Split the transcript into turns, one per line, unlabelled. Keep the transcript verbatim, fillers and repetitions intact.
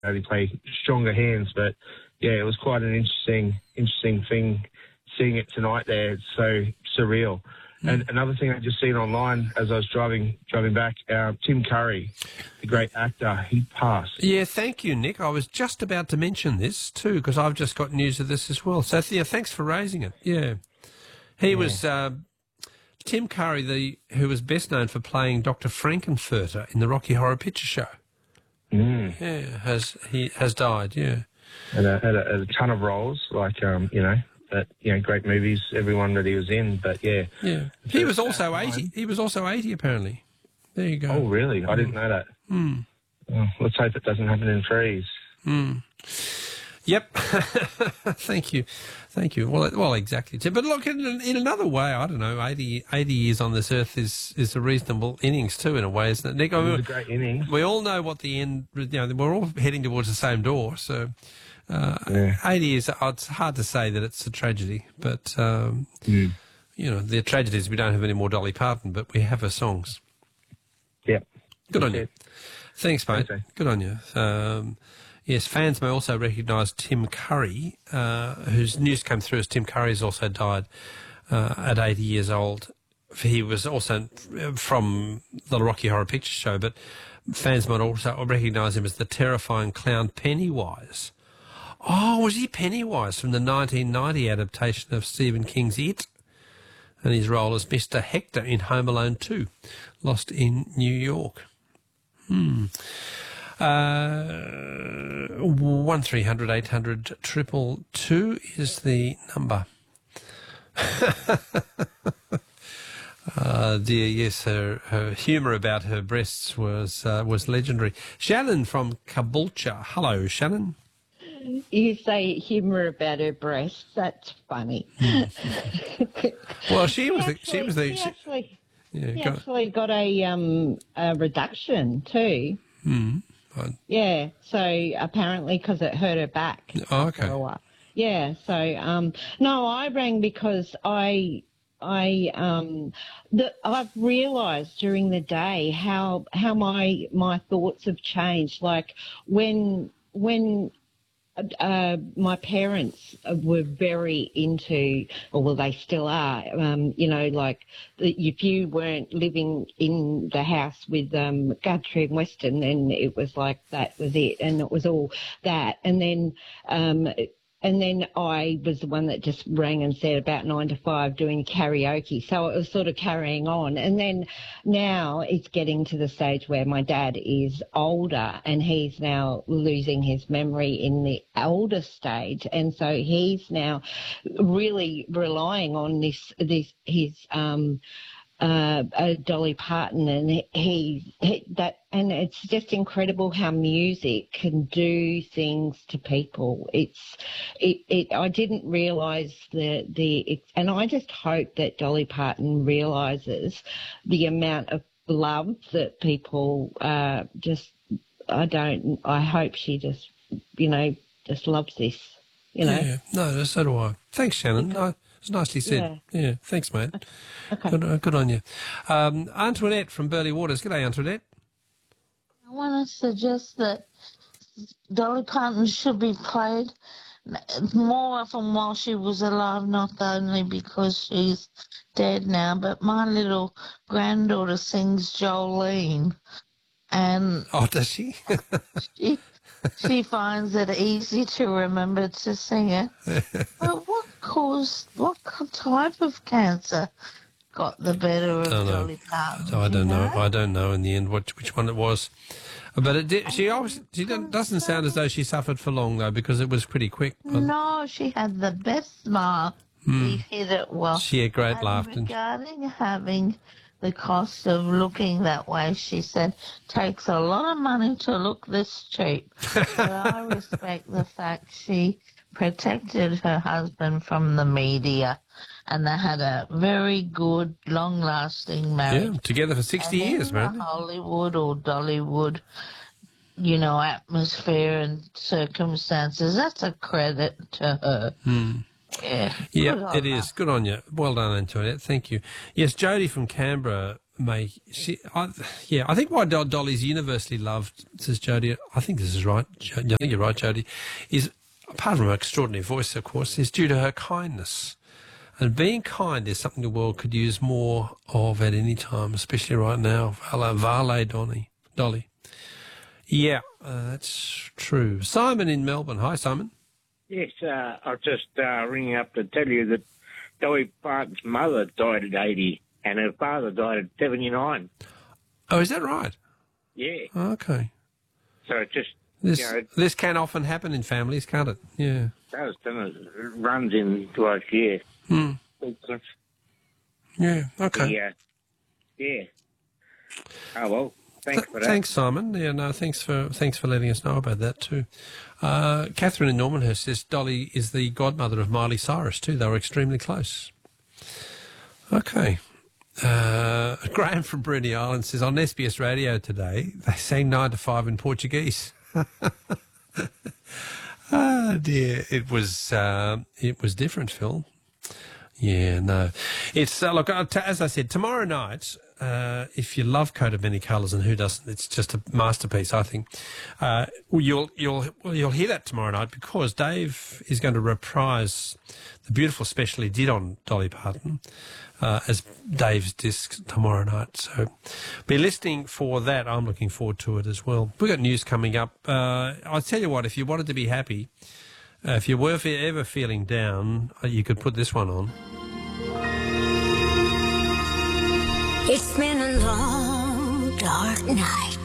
maybe play stronger hands. But yeah, it was quite an interesting, interesting thing seeing it tonight there. It's so surreal. Mm. And another thing I just seen online as I was driving driving back, uh, Tim Curry, the great actor, he passed.
Yeah, thank you, Nick. I was just about to mention this too, because I've just got news of this as well. So, yeah, thanks for raising it. Yeah. He yeah. was uh, Tim Curry, the who was best known for playing Doctor Frankenfurter in the Rocky Horror Picture Show.
Mm.
Yeah, has he has died, yeah.
And a, had a, had a ton of roles, like, um, you know, that, you know, great movies, everyone that he was in, but yeah.
Yeah. He was also eighty. He was also eighty, apparently. There you go.
Oh, really? I didn't know that.
Mm.
Oh, let's hope it doesn't happen in threes.
Mm. Yep. Thank you. Thank you. Well, well, exactly. But look, in, in another way, I don't know, eighty, eighty years on this earth is, is a reasonable innings too, in a way, isn't it, Nick?
It was a great innings.
We all know what the end, you know, we're all heading towards the same door, so... Uh,
yeah.
eighty years, it's hard to say that it's a tragedy, but, um,
mm.
you know, the tragedy is we don't have any more Dolly Parton, but we have her songs.
Yeah.
Good on
it.
you. Thanks, mate.
Okay.
Good on you. Um, yes, fans may also recognise Tim Curry, uh, whose news came through as Tim Curry has also died uh, at eighty years old. He was also from the Rocky Horror Picture Show, but fans might also recognise him as the terrifying clown Pennywise. Oh, was he Pennywise from the nineteen ninety adaptation of Stephen King's It? And his role as Mister Hector in Home Alone two, Lost in New York. Hmm. Uh, one three hundred eight hundred triple two is the number. Uh, dear, yes, her, her humour about her breasts was uh, was legendary. Shannon from Caboolture. Hello, Shannon.
You say humour about her breasts. That's funny.
Well, she was
she
the, she was the
she actually,
yeah,
she
got,
actually got a um a reduction too.
Hmm.
Yeah. So apparently, because it hurt her back.
Oh, okay.
For a while. Yeah. So um no, I rang because I. I um, the, I've realised during the day how how my my thoughts have changed. Like when when uh, my parents were very into, or well, they still are. Um, you know, like if you weren't living in the house with um, Guthrie and Weston, then it was like that was it, and it was all that. And then. Um, And then I was the one that just rang and said about nine to five doing karaoke. So it was sort of carrying on. And then now it's getting to the stage where my dad is older and he's now losing his memory in the elder stage. And so he's now really relying on this, this, his, um, Uh, uh, Dolly Parton, and he, he that, and it's just incredible how music can do things to people. It's, it, it. I didn't realise the the, and I just hope that Dolly Parton realises the amount of love that people uh, just. I don't. I hope she just, you know, just loves this. You know.
Yeah. No, so do I. Thanks, Shannon. No, it's nicely said. Yeah. yeah thanks, mate.
Okay.
Good, uh, good on you. Um, Antoinette from Burley Waters. G'day, Antoinette.
I want to suggest that Dolly Parton should be played more often while she was alive, not only because she's dead now, but my little granddaughter sings Jolene. And
oh, does she?
she, she finds it easy to remember to sing it. But what caused, what type of cancer got the better of Dolly Parton?
I don't know?
know.
I don't know in the end what which one it was. But it did, she always, she doesn't sound as though she suffered for long, though, because it was pretty quick.
No, she had the best smile.
Hmm.
She hit it well.
She had great
and
laugh.
Regarding having the cost of looking that way, she said, takes a lot of money to look this cheap. But I respect the fact she protected her husband from the media, and they had a very good, long-lasting marriage.
Yeah, together for sixty
and
years, man.
Hollywood or Dollywood, you know, atmosphere and circumstances, that's a credit to her.
Hmm.
Yeah,
yeah, it is. Good on you. Well done, Antoinette. Thank you. Yes, Jody from Canberra may she, I, yeah, I think why Do- Dolly's universally loved, says Jodie. I think this is right. Jo- I think you're right, Jodie. Is apart from her extraordinary voice, of course, is due to her kindness. And being kind is something the world could use more of at any time, especially right now. Vale, vale Donny, Dolly. Yeah, uh, that's true. Simon in Melbourne. Hi, Simon.
Yes, uh, I was just uh, ringing up to tell you that Dolly Parton's mother died at eighty and her father died at seventy-nine.
Oh, is that right?
Yeah.
Okay.
So it just,
This
you know,
this can often happen in families, can't it? Yeah.
does, doesn't it? It runs in like, yeah.
Hmm. Yeah, okay.
Yeah. Yeah. Oh, well, thanks
Th-
for that.
Thanks, Simon. Yeah, no, thanks for thanks for letting us know about that too. Uh, Catherine in Normanhurst says Dolly is the godmother of Miley Cyrus too. They were extremely close. Okay. Uh, Graham from Bruny Island says on S B S Radio today they sang nine to five in Portuguese. Oh dear, it was uh, it was different, Phil. Yeah, no. It's, uh, look, uh, t- as I said, tomorrow night, uh, if you love Coat of Many Colours, and who doesn't, it's just a masterpiece, I think. Uh, you'll, you'll, well, you'll hear that tomorrow night because Dave is going to reprise the beautiful special he did on Dolly Parton uh, as Dave's disc tomorrow night. So be listening for that. I'm looking forward to it as well. We've got news coming up. Uh, I'll tell you what, if you wanted to be happy, Uh, if you were ever feeling down, uh, you could put this one on.
It's been a long, dark night.